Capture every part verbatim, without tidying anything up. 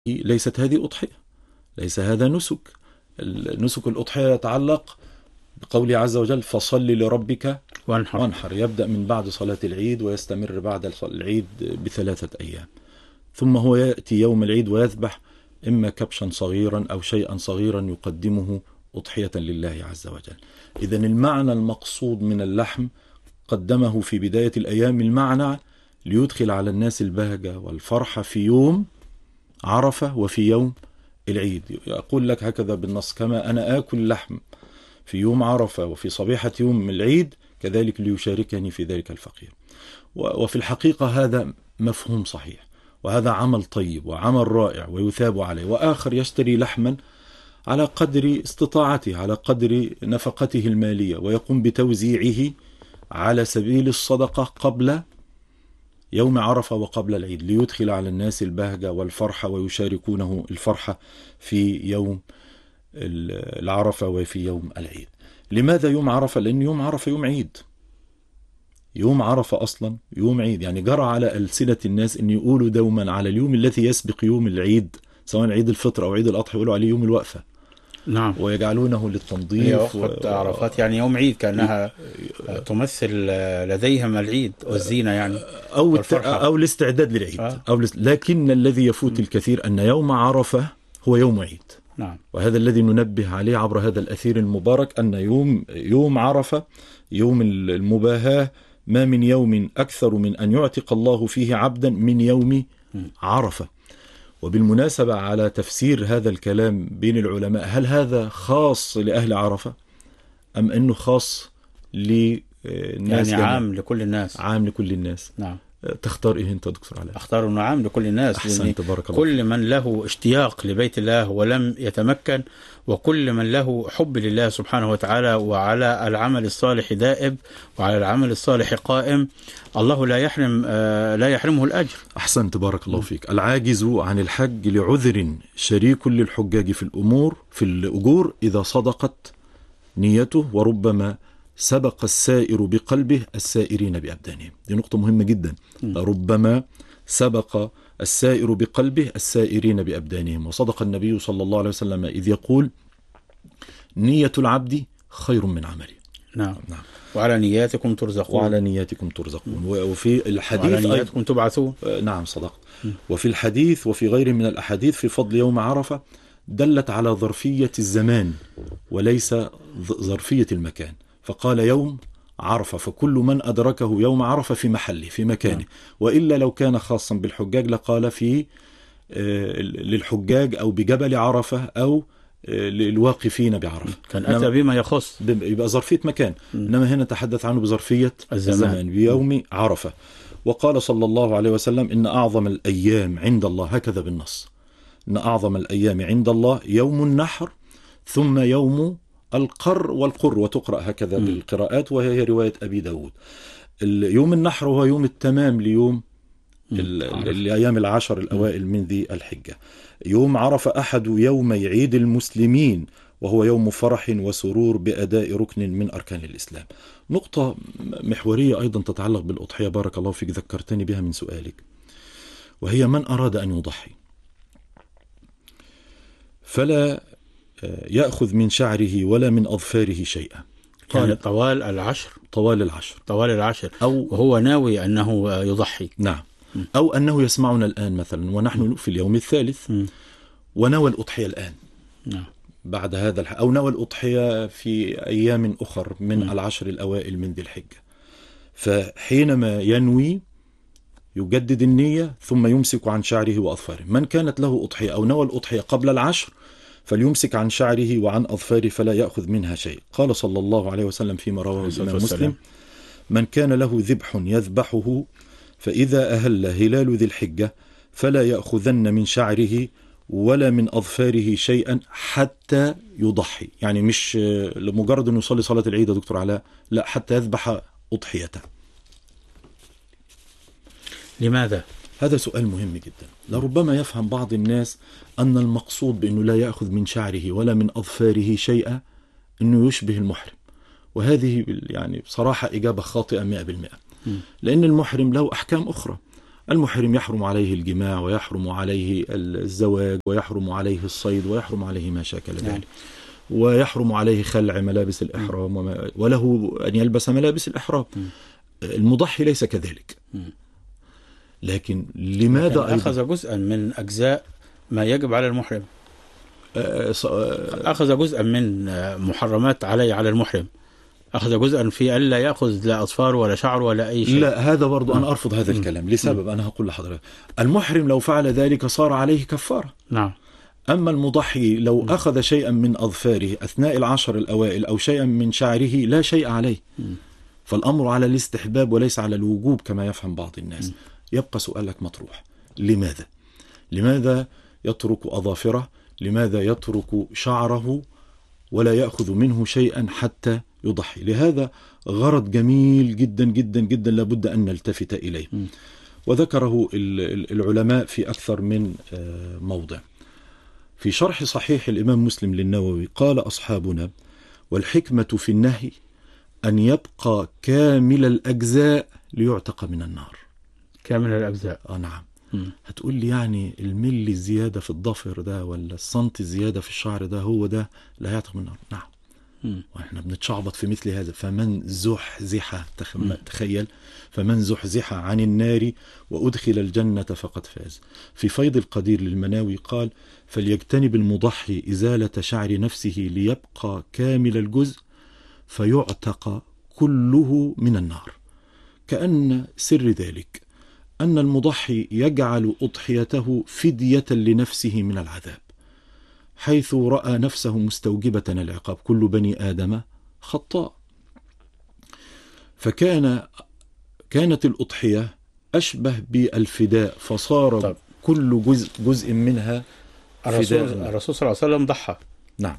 ليست هذه أضحية، ليس هذا نسك. نسك الأضحية يتعلق بقوله عز وجل فصل لربك وانحر. وانحر، يبدأ من بعد صلاة العيد ويستمر بعد العيد بثلاثة أيام، ثم هو يأتي يوم العيد ويذبح إما كبشا صغيرا أو شيئا صغيرا يقدمه أضحية لله عز وجل. إذن المعنى المقصود من اللحم قدمه في بداية الأيام، المعنى ليدخل على الناس البهجة والفرحة في يوم عرفة وفي يوم العيد. يقول لك هكذا بالنص: كما أنا آكل لحم في يوم عرفة وفي صبيحة يوم العيد كذلك ليشاركني في ذلك الفقير. وفي الحقيقة هذا مفهوم صحيح، وهذا عمل طيب وعمل رائع ويثاب عليه. وآخر يشتري لحما على قدر استطاعته، على قدر نفقته المالية، ويقوم بتوزيعه على سبيل الصدقة قبل يوم عرفة وقبل العيد، ليدخل على الناس البهجة والفرحة ويشاركونه الفرحة في يوم العرفة وفي يوم العيد. لماذا يوم عرفة؟ لأن يوم عرفة يوم عيد. يوم عرفة أصلا يوم عيد، يعني جرى على ألسنة الناس أن يقولوا دوما على اليوم الذي يسبق يوم العيد، سواء عيد الفطر أو عيد الأضحى، يقولوا عليه يوم الوقفة. نعم. ويجعلونه للتنظيف و... عرفات يعني يوم عيد، كأنها تمثل لديهم العيد والزينة يعني، أو الت... أو الاستعداد للعيد. آه. أو الاست... لكن الذي يفوت م. الكثير أن يوم عرفة هو يوم عيد. نعم. وهذا الذي ننبه عليه عبر هذا الأثير المبارك، أن يوم يوم عرفة يوم المباهاة، ما من يوم أكثر من أن يعتق الله فيه عبدا من يوم عرفة. وبالمناسبة على تفسير هذا الكلام بين العلماء، هل هذا خاص لأهل عرفة أم أنه خاص للناس؟ يعني عام لكل الناس. عام لكل الناس. نعم. تختار إيه أنت دكتور علاء؟ أختار أنه عام لكل الناس. أحسنت، بارك الله. كل من له اشتياق لبيت الله ولم يتمكن، وكل من له حب لله سبحانه وتعالى وعلى العمل الصالح دائب وعلى العمل الصالح قائم، الله لا يحرم لا يحرمه الأجر. أحسنت، بارك الله فيك. العاجز عن الحج لعذر شريك للحجاج في الأمور في الأجور إذا صدقت نيته، وربما سبق السائر بقلبه السائرين بأبدانهم. دي نقطة مهمة جدا. م. ربما سبق السائر بقلبه السائرين بأبدانهم. وصدق النبي صلى الله عليه وسلم إذ يقول: نية العبد خير من عمله. نعم. نعم. وعلى نياتكم ترزقون. وعلى نياتكم ترزقون. وفي الحديث وعلى نياتكم تبعثون. نعم صدقت. وفي الحديث وفي غيره من الأحاديث في فضل يوم عرفة دلت على ظرفية الزمان وليس ظرفية المكان، فقال يوم عرفة، فكل من أدركه يوم عرفة في محله في مكانه. نعم. وإلا لو كان خاصا بالحجاج لقال في آه للحجاج أو بجبل عرفة أو آه للواقفين بعرفة، كان أتى بما يخص، يبقى ظرفية مكان. م. إنما هنا تحدث عنه بظرفية الزمان, الزمان بيوم عرفة. وقال صلى الله عليه وسلم: إن أعظم الأيام عند الله، هكذا بالنص، إن أعظم الأيام عند الله يوم النحر ثم يوم القر والقر، وتقرأ هكذا م. بالقراءات، وهي رواية أبي داود. يوم النحر هو يوم التمام ليوم الأيام العشر الأوائل من ذي الحجة. يوم عرفة أحد يومي عيد المسلمين، وهو يوم فرح وسرور بأداء ركن من أركان الإسلام. نقطة محورية أيضا تتعلق بالأضحية، بارك الله فيك، ذكرتني بها من سؤالك، وهي من أراد أن يضحي فلا يأخذ من شعره ولا من أظفاره شيئا. يعني طوال العشر طوال العشر طوال العشر أو وهو ناوي أنه يضحي. نعم. م. أو أنه يسمعنا الآن مثلا ونحن م. في اليوم الثالث م. ونوى الأضحية الآن. نعم. بعد هذا الح... أو نوى الأضحية في أيام أخر من م. العشر الأوائل من ذي الحجة، فحينما ينوي يجدد النية ثم يمسك عن شعره وأظفاره. من كانت له أضحية أو نوى الأضحية قبل العشر فليمسك عن شعره وعن أظفاره فلا يأخذ منها شيء. قال صلى الله عليه وسلم فيما رواه الإمام مسلم: من كان له ذبح يذبحه فإذا أهل هلال ذي الحجة فلا يأخذن من شعره ولا من أظفاره شيئا حتى يضحي. يعني مش لمجرد أنه يصلي صلاة العيد يا دكتور علاء، لا، حتى يذبح أضحيته. لماذا؟ هذا سؤال مهم جدا. لربما يفهم بعض الناس أن المقصود بأنه لا يأخذ من شعره ولا من أظفاره شيئا أنه يشبه المحرم، وهذه يعني بصراحة إجابة خاطئة مئة بالمئة. لأن المحرم له أحكام أخرى. المحرم يحرم عليه الجماع ويحرم عليه الزواج ويحرم عليه الصيد ويحرم عليه ما شاكل ذلك، نعم. ويحرم عليه خلع ملابس الإحرام وما وله أن يلبس ملابس الإحرام. م. المضحي ليس كذلك. م. لكن لماذا لكن أخذ جزءا من أجزاء ما يجب على المحرم، أخذ جزءا من محرمات علي على المحرم، أخذ جزءا في ألا يأخذ لا أصفار ولا شعر ولا أي شيء. لا، هذا برضو أنا أرفض هذا الكلام لسبب. أنا هقول لحضرتك، المحرم لو فعل ذلك صار عليه كفارة. نعم. أما المضحي لو أخذ شيئا من أظفاره أثناء العشر الأوائل أو شيئا من شعره لا شيء عليه. فالأمر على الاستحباب وليس على الوجوب كما يفهم بعض الناس. يبقى سؤالك مطروح، لماذا؟ لماذا يترك أظافره؟ لماذا يترك شعره ولا يأخذ منه شيئا حتى يضحي؟ لهذا غرض جميل جدا جدا جدا لابد أن نلتفت إليه، وذكره العلماء في أكثر من موضع. في شرح صحيح الإمام مسلم للنووي قال أصحابنا: والحكمة في النهي أن يبقى كامل الأجزاء ليعتق من النار. كامل الأجزاء؟ آه نعم. م. هتقول لي يعني الملي الزيادة في الضفر ده ولا السنتي الزيادة في الشعر ده هو ده لا يعتق من النار؟ نعم. م. وإحنا بنتشعبط في مثل هذا. فمن زحزح، تخيل، فمن زحزح عن النار وأدخل الجنة فقد فاز. في فيض القدير للمناوي قال: فليجتنب المضحي إزالة شعر نفسه ليبقى كامل الجزء فيعتق كله من النار. كأن سر ذلك أن المضحي يجعل أضحيته فدية لنفسه من العذاب، حيث رأى نفسه مستوجبة العقاب. كل بني آدم خطاء. فكان كانت الأضحية أشبه بالفداء، فصار طب. كل جزء جزء منها الرسول, الرسول صلى الله عليه وسلم ضحى. نعم.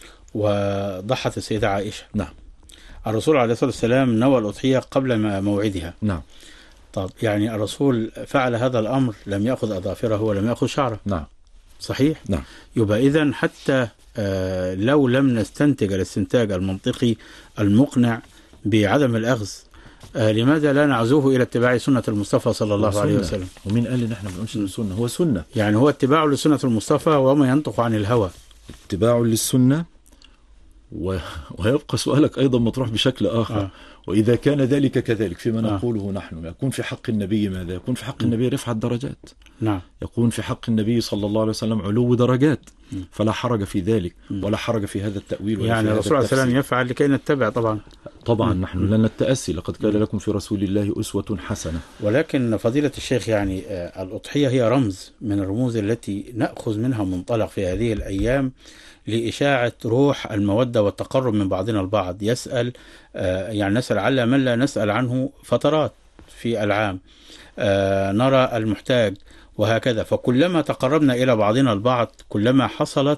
وضحت السيدة عائشة. نعم. الرسول عليه الصلاة والسلام نوى الأضحية قبل موعدها. نعم. طب يعني الرسول فعل هذا الأمر، لم يأخذ أظافره ولم يأخذ شعره. نعم. صحيح؟ نعم. يبقى إذن حتى آه لو لم نستنتج الاستنتاج المنطقي المقنع بعدم الأخذ، آه لماذا لا نعزوه إلى اتباع سنة المصطفى صلى الله عليه وسلم؟ ومين قال إن إحنا بنقولش السنة؟ هو سنة، يعني هو اتباع لسنة المصطفى وما ينطق عن الهوى. اتباع للسنة. و... ويبقى سؤالك أيضا مطروح بشكل آخر. آه. وإذا كان ذلك كذلك فيما آه. نقوله نحن، يكون في حق النبي ماذا؟ يكون في حق النبي رفع الدرجات. نعم. يكون في حق النبي صلى الله عليه وسلم علو درجات. م. فلا حرج في ذلك ولا حرج في هذا التأويل ولا يعني الرسول عليه السلام يفعل لكي نتبع. طبعا طبعا م. نحن لن نتأسي، لقد كان لكم في رسول الله أسوة حسنة. ولكن فضيلة الشيخ، يعني الأضحية هي رمز من الرموز التي نأخذ منها منطلق في هذه الأيام لإشاعة روح المودة والتقرب من بعضنا البعض. يسأل يعني نسأل على من لا نسأل عنه فترات في العام، نرى المحتاج وهكذا. فكلما تقربنا إلى بعضنا البعض كلما حصلت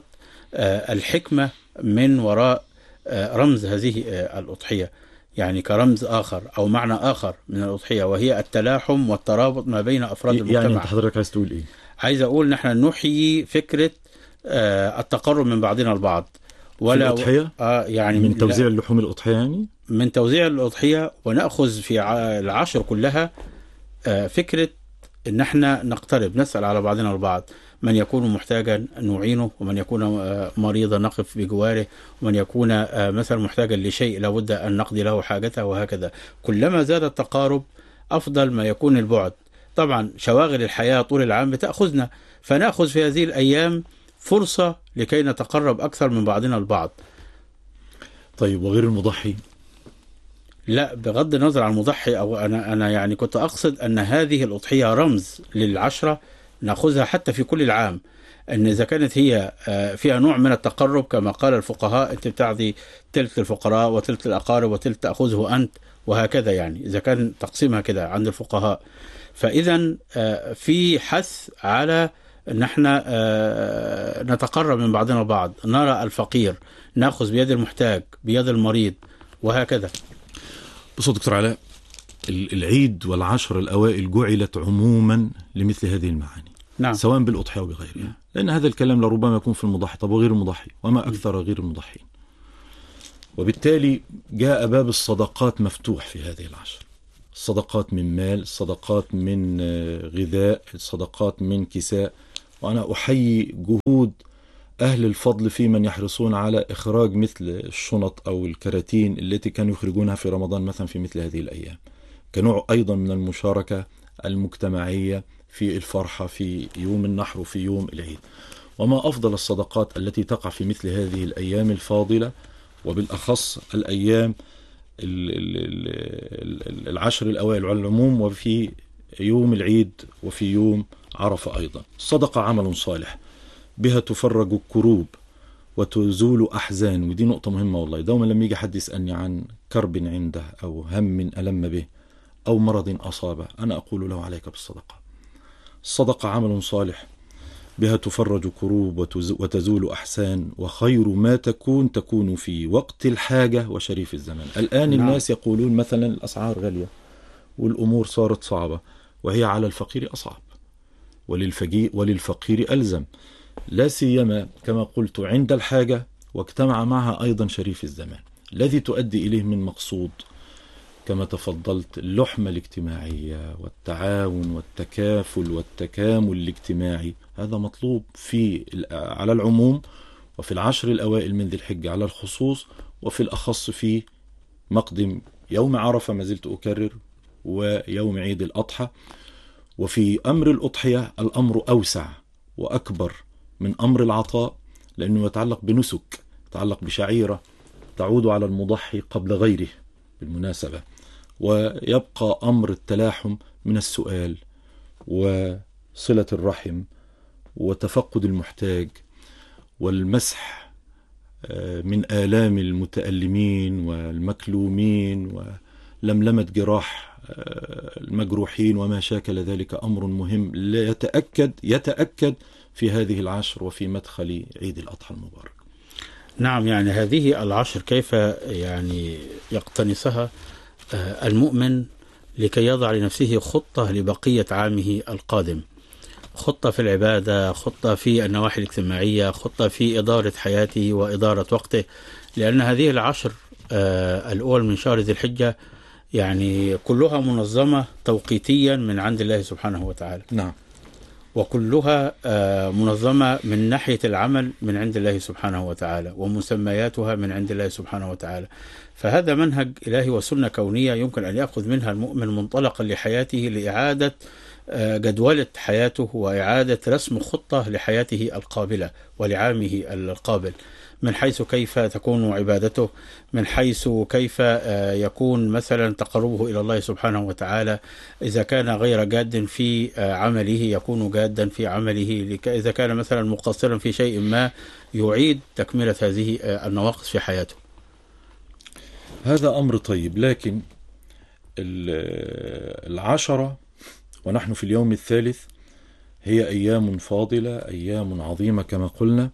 الحكمة من وراء رمز هذه الأضحية، يعني كرمز آخر أو معنى آخر من الأضحية، وهي التلاحم والترابط ما بين أفراد المجتمع. يعني أنت حضرتك عايز تقول إيه؟ عايز أقول نحن نحيي فكرة التقرب من بعضنا البعض. ولا في الأضحية؟ آه يعني من توزيع اللحوم الأضحية، يعني من توزيع الأضحية، ونأخذ في العشر كلها فكرة إن احنا نقترب، نسأل على بعضنا البعض. من يكون محتاجا نعينه، ومن يكون مريضا نقف بجواره، ومن يكون مثلا محتاجا لشيء لابد أن نقضي له حاجته، وهكذا. كلما زاد التقارب أفضل ما يكون البعد. طبعا شواغل الحياة طول العام بتأخذنا، فنأخذ في هذه الأيام فرصة لكي نتقرب أكثر من بعضنا البعض. طيب وغير المضحي؟ لا، بغض النظر عن المضحي، أو أنا أنا يعني كنت أقصد أن هذه الأضحية رمز للعشرة نأخذها حتى في كل العام. أن إذا كانت هي فيها نوع من التقرب كما قال الفقهاء، أنت بتعطي تلت الفقراء وتلت الأقارب وتلت تأخذه أنت، وهكذا. يعني إذا كان تقسيمها كده عند الفقهاء، فإذا في حث على أن احنا نتقرب من بعضنا البعض، نرى الفقير، نأخذ بيد المحتاج، بيد المريض، وهكذا. بص دكتور علاء، العيد والعشر الأوائل جعلت عموما لمثل هذه المعاني. نعم. سواء بالأضحية وبغيرها، لأن هذا الكلام لربما يكون في المضحي. طب وغير المضحي؟ وما أكثر غير المضحين. وبالتالي جاء باب الصدقات مفتوح في هذه العشر. الصدقات من مال، الصدقات من غذاء، الصدقات من كساء. وأنا أحيي جهود أهل الفضل في من يحرصون على إخراج مثل الشنط أو الكراتين التي كانوا يخرجونها في رمضان مثلا في مثل هذه الأيام، كنوع أيضا من المشاركة المجتمعية في الفرحة في يوم النحر وفي يوم العيد. وما أفضل الصدقات التي تقع في مثل هذه الأيام الفاضلة، وبالأخص الأيام العشر الأوائل على العموم، وفي يوم العيد وفي يوم عرفة أيضا. الصدقة عمل صالح بها تفرج الكروب وتزول أحزان. ودي نقطة مهمة والله، دوما لما يجي حد يسألني عن كرب عنده أو هم ألم به أو مرض أصابه، أنا أقول له عليك بالصدقة. الصدقة عمل صالح بها تفرج كروب وتزول أحسان، وخير ما تكون تكون في وقت الحاجة وشريف الزمان. الآن نعم. الناس يقولون مثلا الأسعار غالية والأمور صارت صعبة، وهي على الفقير أصعب وللفقير وللفقير ألزم، لا سيما كما قلت عند الحاجة، واجتمع معها أيضا شريف الزمان الذي تؤدي إليه من مقصود كما تفضلت، اللحمة الاجتماعية والتعاون والتكافل والتكامل الاجتماعي. هذا مطلوب في على العموم، وفي العشر الأوائل من ذي الحجة على الخصوص، وفي الأخص في مقدم يوم عرفة ما زلت أكرر، ويوم عيد الأضحى. وفي أمر الأضحية الأمر أوسع وأكبر من أمر العطاء، لأنه يتعلق بنسك، يتعلق بشعيرة تعود على المضحي قبل غيره بالمناسبة. ويبقى أمر التلاحم من السؤال وصلة الرحم وتفقد المحتاج والمسح من آلام المتألمين والمكلومين ولملمة جراح المجروحين وما شاكل ذلك. أمر مهم لا يتأكد يتأكد في هذه العشر وفي مدخل عيد الأضحى المبارك. نعم، يعني هذه العشر كيف يعني يقتنصها المؤمن لكي يضع لنفسه خطة لبقية عامه القادم، خطة في العبادة، خطة في النواحي الاجتماعية، خطة في إدارة حياته وإدارة وقته، لأن هذه العشر الأول من شهر ذي الحجة يعني كلها منظمة توقيتيا من عند الله سبحانه وتعالى. نعم. وكلها منظمة من ناحية العمل من عند الله سبحانه وتعالى، ومسمياتها من عند الله سبحانه وتعالى. فهذا منهج إلهي وسنة كونية يمكن أن يأخذ منها المؤمن منطلقا لحياته، لإعادة جدولة حياته وإعادة رسم خطة لحياته القابلة ولعامه القابل، من حيث كيف تكون عبادته، من حيث كيف يكون مثلا تقربه إلى الله سبحانه وتعالى. إذا كان غير جاد في عمله يكون جادا في عمله، إذا كان مثلا مقصرا في شيء ما يعيد تكملة هذه النواقص في حياته. هذا أمر طيب، لكن العشرة ونحن في اليوم الثالث هي أيام فاضلة، أيام عظيمة كما قلنا.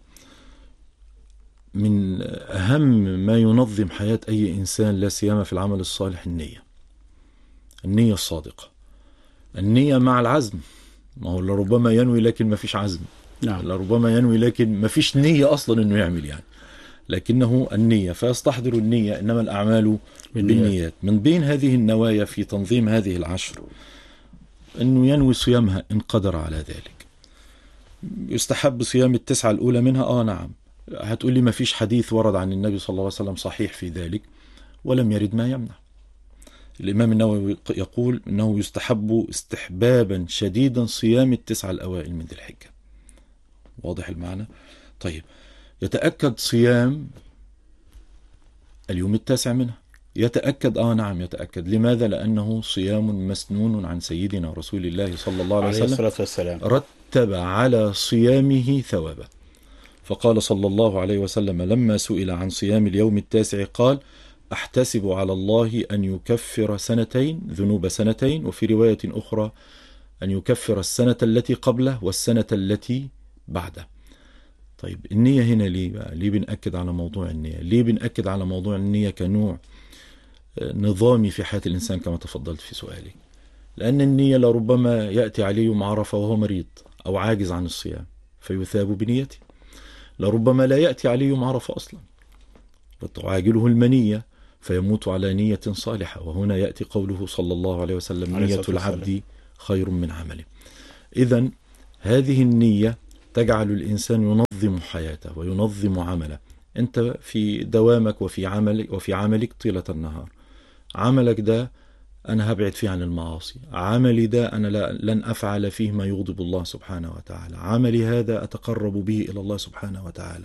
من أهم ما ينظم حياة أي إنسان لا سيما في العمل الصالح النية، النية الصادقة، النية مع العزم. ما هو لربما ينوي لكن ما فيش عزم. نعم. لربما ينوي لكن ما فيش نية أصلا أنه يعمل يعني، لكنه النية، فيستحضر النية. إنما الأعمال بالنيات. من بين هذه النوايا في تنظيم هذه العشر أنه ينوي صيامها إن قدر على ذلك. يستحب صيام التسعة الأولى منها. آه نعم، هتقول لي ما فيش حديث ورد عن النبي صلى الله عليه وسلم صحيح في ذلك، ولم يرد ما يمنع. الإمام النووي يقول أنه يستحب استحبابا شديدا صيام التسعة الأوائل من ذي الحجة. واضح المعنى؟ طيب، يتأكد صيام اليوم التاسع منها. يتأكد آه نعم يتأكد. لماذا؟ لأنه صيام مسنون عن سيدنا رسول الله صلى الله عليه وسلم عليه الصلاة والسلام، رتب على صيامه ثوابا. فقال صلى الله عليه وسلم لما سئل عن صيام اليوم التاسع قال: أحتسب على الله أن يكفر سنتين، ذنوب سنتين، وفي رواية أخرى أن يكفر السنة التي قبله والسنة التي بعده. طيب، النية هنا ليه بقى؟ ليه بنأكد على موضوع النية؟ ليه بنأكد على موضوع النية كنوع نظامي في حياة الإنسان كما تفضلت في سؤالي؟ لأن النية لربما يأتي عليه يوم عرفة وهو مريض أو عاجز عن الصيام فيثاب بنيته، لربما لا يأتي عليه يوم عرفة أصلا وتعاجله المنية فيموت على نية صالحة. وهنا يأتي قوله صلى الله عليه وسلم: عليه نية الصلاة والسلام. العبد خير من عمله. إذن هذه النية تجعل الإنسان ينظم حياته وينظم عمله. أنت في دوامك وفي عملك وفي عملك طيلة النهار، عملك ده أنا هبعد فيه عن المعاصي، عملي ده أنا لا لن أفعل فيه ما يغضب الله سبحانه وتعالى، عملي هذا أتقرب به إلى الله سبحانه وتعالى.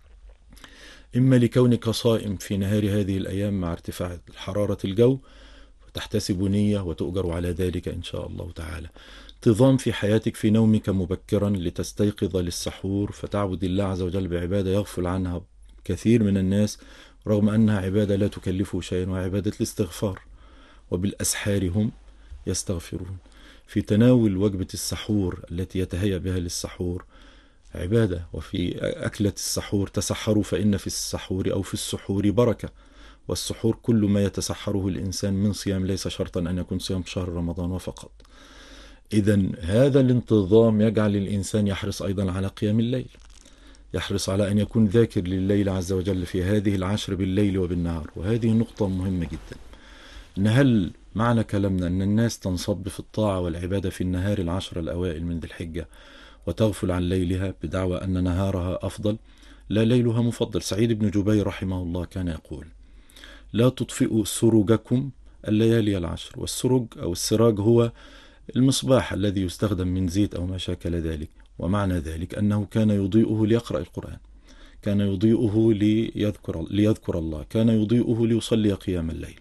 إما لكونك صائم في نهار هذه الأيام مع ارتفاع حرارة الجو وتحتسب نية وتؤجر على ذلك إن شاء الله تعالى. انتظام في حياتك في نومك مبكرا لتستيقظ للسحور فتعبد الله عز وجل بعبادة يغفل عنها كثير من الناس رغم أنها عبادة لا تكلفه شيئا، وعبادة الاستغفار، وبالأسحار هم يستغفرون. في تناول وجبة السحور التي يتهيأ بها للسحور عبادة. وفي أكلة السحور تسحروا فإن في السحور أو في السحور بركة. والسحور كل ما يتسحره الإنسان من صيام، ليس شرطا أن يكون صيام شهر رمضان وفقط. إذن هذا الانتظام يجعل الإنسان يحرص أيضا على قيام الليل، يحرص على أن يكون ذاكر لله عز وجل في هذه العشر بالليل وبالنهار. وهذه نقطة مهمة جدا، إن هل معنى كلامنا أن الناس تنصب في الطاعة والعبادة في النهار العشر الأوائل من ذي الحجة وتغفل عن ليلها بدعوى أن نهارها أفضل؟ لا، ليلها مفضل. سعيد بن جبير رحمه الله كان يقول: لا تطفئوا سرجكم الليالي العشر. والسرج أو السراج هو المصباح الذي يستخدم من زيت أو ما شاكل ذلك. ومعنى ذلك أنه كان يضيئه ليقرأ القرآن، كان يضيئه ليذكر, ليذكر الله، كان يضيئه ليصلي قيام الليل.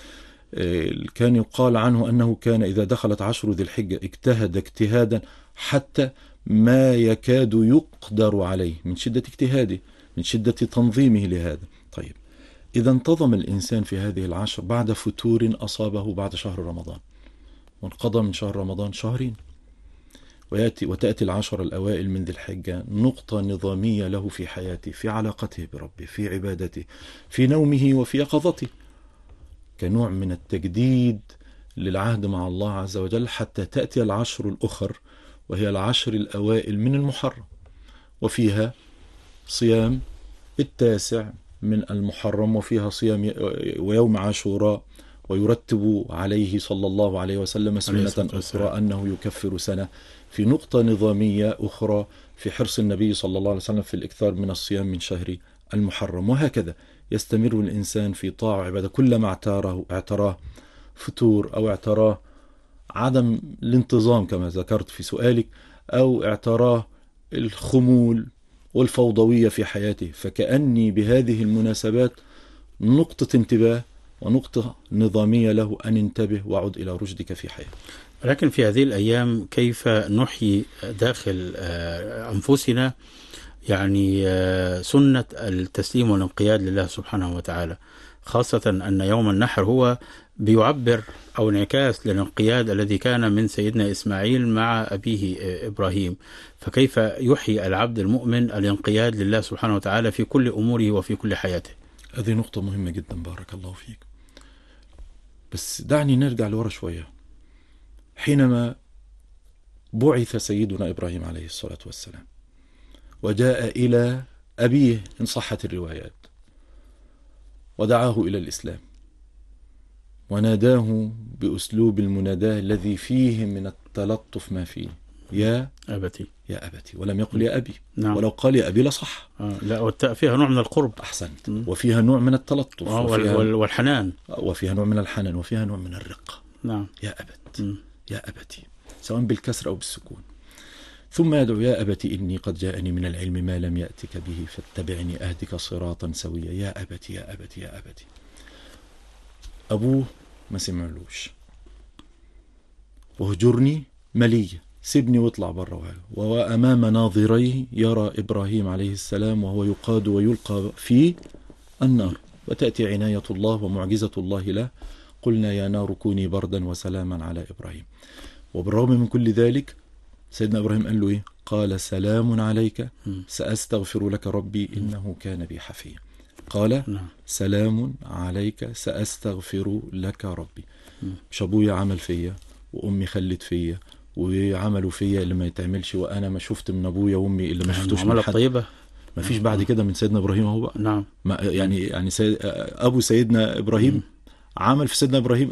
كان يقال عنه أنه كان إذا دخلت عشر ذي الحجة اجتهد اجتهادا حتى ما يكاد يقدر عليه من شدة اجتهاده، من شدة تنظيمه لهذا. طيب، إذا انتظم الإنسان في هذه العشر بعد فتور أصابه بعد شهر رمضان، وانقضى من شهر رمضان شهرين، ويأتي وتأتي العشر الأوائل من ذي الحجة نقطة نظامية له في حياته، في علاقته بربه، في عبادته، في نومه وفي يقظته، كنوع من التجديد للعهد مع الله عز وجل، حتى تأتي العشر الأخر وهي العشر الأوائل من المحرم، وفيها صيام التاسع من المحرم، وفيها صيام ويوم عاشوراء، ويرتب عليه صلى الله عليه وسلم سنة أخرى أنه يكفر سنة، في نقطة نظامية أخرى في حرص النبي صلى الله عليه وسلم في الإكثار من الصيام من شهر المحرم. وهكذا يستمر الإنسان في طاعة وعبادة، كلما اعتراه اعتراه فتور أو اعتراه عدم الانتظام كما ذكرت في سؤالك، أو اعتراه الخمول والفوضوية في حياته، فكأني بهذه المناسبات نقطة انتباه ونقطة نظامية له أن انتبه وعد إلى رشدك في حياتك. لكن في هذه الأيام كيف نحيي داخل أنفسنا يعني سنة التسليم والانقياد لله سبحانه وتعالى، خاصة أن يوم النحر هو بيعبر أو انعكاس للانقياد الذي كان من سيدنا إسماعيل مع أبيه إبراهيم. فكيف يحيي العبد المؤمن الانقياد لله سبحانه وتعالى في كل أموره وفي كل حياته؟ هذه نقطة مهمة جدا، بارك الله فيك. بس دعني نرجع لورا شوية. حينما بعث سيدنا إبراهيم عليه الصلاة والسلام وجاء إلى أبيه إن صحت الروايات ودعاه إلى الإسلام وناداه بأسلوب المناداة الذي فيه من التلطف ما فيه: يا أبتي، يا أبتي، ولم يقل يا أبي. نعم. ولو قال يا أبي لصح. آه لا، والتاء فيها نوع من القرب. أحسنت. م. وفيها نوع من التلطف، آه وفيها والحنان، وفيها نوع من الحنان، وفيها نوع من الرقة. نعم. يا أبت، م. يا أبتي، سواء بالكسر أو بالسكون. ثم يدعو: يا أبتي إني قد جاءني من العلم ما لم يأتك به فاتبعني أهدك صراطا سويا. يا أبتي يا أبتي يا أبتي. أبوه ما سمعلوش، وهجرني ملية، سيبني واطلع برا. وأمام ناظريه يرى إبراهيم عليه السلام وهو يقاد ويلقى في النار، وتأتي عناية الله ومعجزة الله له: قلنا يا نار كوني بردا وسلاما على إبراهيم. وبالرغم من كل ذلك سيدنا إبراهيم قال له إيه؟ قال: سلام عليك سأستغفر لك ربي إنه كان بي حفيا. قال: سلام عليك سأستغفر لك ربي. مش أبويا عمل فيا وأمي خلت فيا وعملوا فيا اللي ما يتعملش، وأنا ما شفت من أبويا وأمي اللي ما شفتوش من حد. طيبة. ما فيش بعد كده من سيدنا إبراهيم هو بقى. نعم. ما يعني يعني سيد أبو سيدنا إبراهيم م. عمل في سيدنا إبراهيم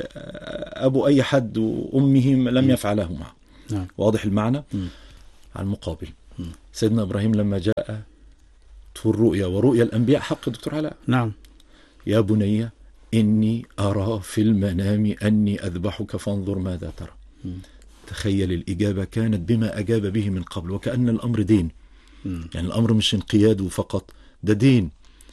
أبو أي حد وأمه لم يفعله معه. نعم. واضح المعنى؟ م. على المقابل م. سيدنا إبراهيم لما جاء الرؤيا ورؤيا الأنبياء حق دكتور علاء. نعم. يا بني إني أرى في المنام أني أذبحك فانظر ماذا ترى. م. تخيل الإجابة كانت بما أجاب به من قبل، وكأن الأمر دين. م. يعني الأمر مش انقياد فقط، ده دين.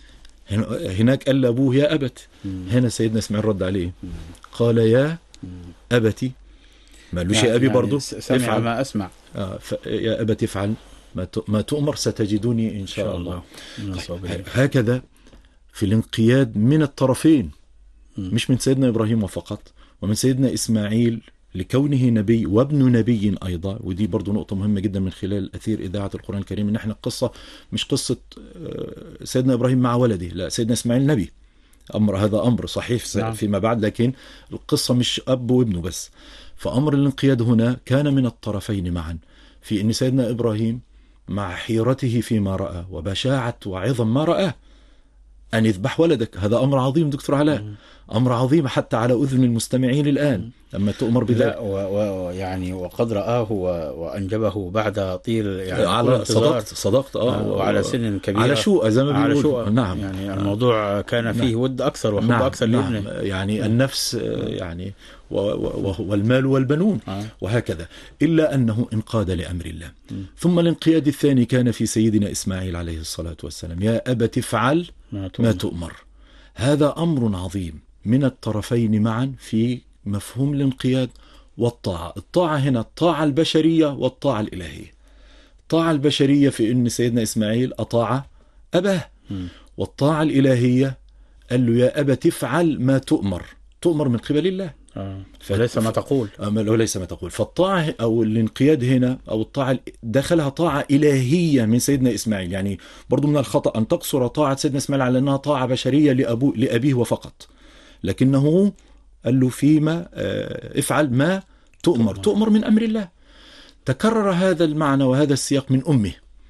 هناك قال لأبوه يا أبت، م. هنا سيدنا اسماعيل رد عليه م. قال يا أبتي، ما قالوش يعني يا أبي يعني برضو سمع ما أسمع. آه يا أبت افعل ما تؤمر ستجدني إن شاء, شاء الله, الله. هكذا في الانقياد من الطرفين، م. مش من سيدنا إبراهيم فقط، ومن سيدنا إسماعيل لكونه نبي وابن نبي أيضا. ودي برضو نقطة مهمة جدا من خلال أثير إذاعة القرآن الكريم، إن احنا القصة مش قصة سيدنا إبراهيم مع ولده، لا، سيدنا إسماعيل نبي، أمر هذا أمر صحيح نعم. فيما بعد، لكن القصة مش أب وابنه بس. فأمر الانقياد هنا كان من الطرفين معا، في أن سيدنا إبراهيم مع حيرته فيما رأى وبشاعة وعظم ما رأى أن يذبح ولدك، هذا أمر عظيم دكتور علاء، أمر عظيم حتى على أذن المستمعين الآن لما تؤمر بذلك. ويعني وقد رآه وأنجبه بعد طيل يعني على صدقت صدقت آه وعلى سن كبير، على شوء زي ما بيقولوا. نعم. يعني الموضوع كان فيه نعم. ود أكثر وحب نعم. أكثر لابنه. نعم. يعني نعم. النفس يعني والمال والبنون آه. وهكذا، إلا أنه انقاد لأمر الله. م. ثم الانقياد الثاني كان في سيدنا إسماعيل عليه الصلاة والسلام، يا أبت افعل ما تؤمر. ما تؤمر. هذا أمر عظيم من الطرفين معا في مفهوم الانقياد والطاعة. الطاعة هنا الطاعة البشرية والطاعة الإلهية. الطاعة البشرية في أن سيدنا إسماعيل أطاع أباه، م. والطاعة الإلهية قال له يا أبت افعل ما تؤمر، تؤمر من قبل الله آه. فليس ما تقول وليس ما تقول. فالطاعة أو الانقياد هنا أو الطاعة دخلها طاعة إلهية من سيدنا إسماعيل. يعني برضو من الخطأ أن تقصر طاعة سيدنا إسماعيل على أنها طاعة بشرية لأبو لأبيه وفقط، لكنه قال له فيما افعل ما تؤمر، تؤمر من أمر الله. تكرر هذا المعنى وهذا السياق من أمه،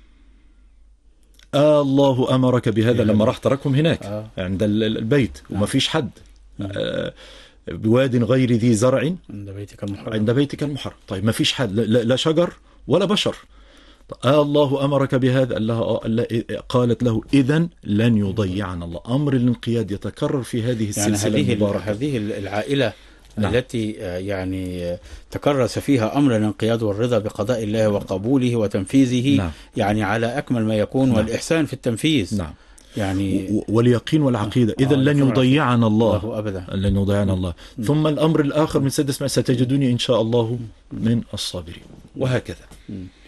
آه الله أمرك بهذا لما راح تركهم هناك آه. عند البيت وما فيش حد آه بواد غير ذي زرع عند بيتك المحرم، عند بيتك المحرم. طيب ما فيش حد، لا, لا شجر ولا بشر. آه الله أمرك بهذا، الله قالت له إذن لن يضيعنا الله. أمر الانقياد يتكرر في هذه السلسلة يعني المباركة. هذه العائلة نعم. التي يعني تكرس فيها أمر الانقياد والرضا بقضاء الله وقبوله وتنفيذه نعم. يعني على أكمل ما يكون نعم. والإحسان في التنفيذ نعم. يعني واليقين والعقيدة إذا لن يضيعنا الله, الله أبدا، لن يضيعنا الله. م. ثم الأمر الآخر من سيدنا إسماعيل ستجدوني إن شاء الله من الصابرين، وهكذا. م.